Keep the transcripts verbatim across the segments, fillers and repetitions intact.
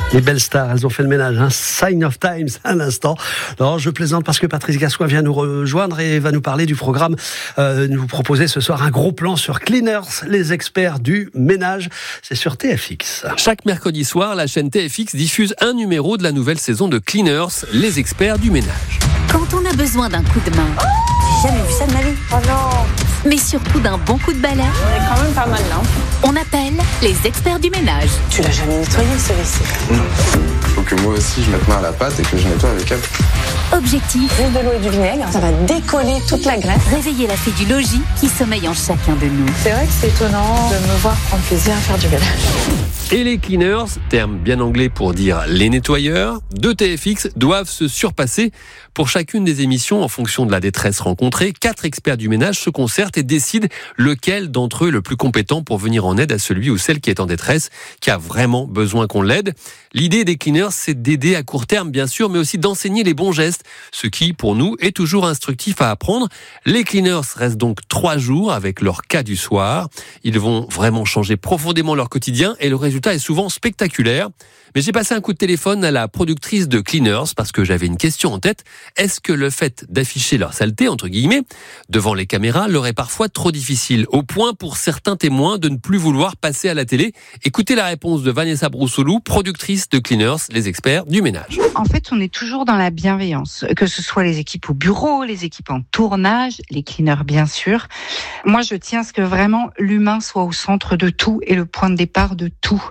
Les belles stars, elles ont fait le ménage, hein. Sign of Times à l'instant. Non, je plaisante parce que Patrice Gascoigne vient nous rejoindre et va nous parler du programme. Euh, nous proposer ce soir un gros plan sur Cleaners, les experts du ménage. C'est sur T F X. Chaque mercredi soir, la chaîne T F X diffuse un numéro de la nouvelle saison de Cleaners, les experts du ménage. Quand on a besoin d'un coup de main. Oh, j'ai jamais vu ça de ma vie. Oh non. Mais surtout d'un bon coup de balai. On est quand même pas mal là. On appelle les experts du ménage. Tu l'as jamais nettoyé ce W C? Non. Faut que moi aussi je mette main à la pâte et que je nettoie avec elle. Objectif. Juste de l'eau et du vinaigre, ça va décoller toute la graisse. Réveiller la fée du logis qui sommeille en chacun de nous. C'est vrai que c'est étonnant de me voir prendre plaisir à faire du ménage. Et les cleaners, terme bien anglais pour dire les nettoyeurs, de T F X doivent se surpasser. Pour chacune des émissions, en fonction de la détresse rencontrée, quatre experts du ménage se concertent et décident lequel d'entre eux est le plus compétent pour venir en aide à celui ou celle qui est en détresse, qui a vraiment besoin qu'on l'aide. L'idée des cleaners, c'est d'aider à court terme, bien sûr, mais aussi d'enseigner les bons gestes, ce qui, pour nous, est toujours instructif à apprendre. Les cleaners restent donc trois jours avec leur cas du soir. Ils vont vraiment changer profondément leur quotidien et le résultat est souvent spectaculaire. Mais j'ai passé un coup de téléphone à la productrice de Cleaners parce que j'avais une question en tête. Est-ce que le fait d'afficher leur saleté, entre guillemets, devant les caméras leur est parfois trop difficile, au point pour certains témoins de ne plus vouloir passer à la télé? Écoutez la réponse de Vanessa Broussoulou, productrice de Cleaners, les experts du ménage. En fait, on est toujours dans la bienveillance, que ce soit les équipes au bureau, les équipes en tournage, les cleaners bien sûr. Moi, je tiens à ce que vraiment l'humain soit au centre de tout et le point de départ de tout.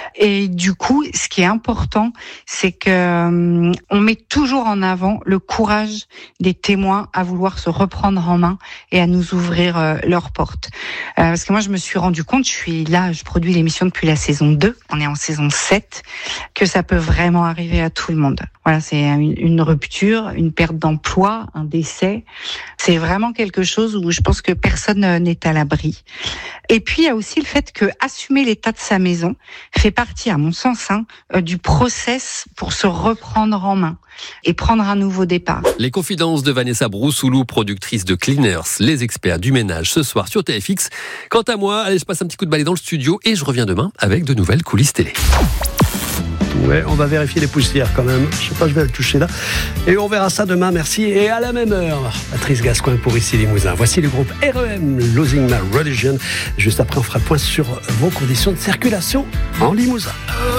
Et du coup, ce qui est important, c'est que euh, on met toujours en avant le courage des témoins à vouloir se reprendre en main et à nous ouvrir euh, leurs portes. Euh, parce que moi, je me suis rendu compte, je suis là, je produis l'émission depuis la saison deux, on est en saison sept, que ça peut vraiment arriver à tout le monde. Voilà, c'est une, une rupture, une perte d'emploi, un décès. C'est vraiment quelque chose où je pense que personne n'est à l'abri. Et puis, il y a aussi le fait que assumer l'état de sa maison fait partie, à mon sens, hein, du process pour se reprendre en main et prendre un nouveau départ. Les confidences de Vanessa Broussoulou, productrice de Cleaners, les experts du ménage, ce soir sur T F X. Quant à moi, allez, je passe un petit coup de balai dans le studio et je reviens demain avec de nouvelles coulisses télé. Ouais, on va vérifier les poussières quand même. Je sais pas, je vais le toucher là. Et on verra ça demain, merci. Et à la même heure, Patrice Gascogne pour Ici Limousin. Voici le groupe R E M, Losing My Religion. Juste après, on fera le point sur vos conditions de circulation en Limousin.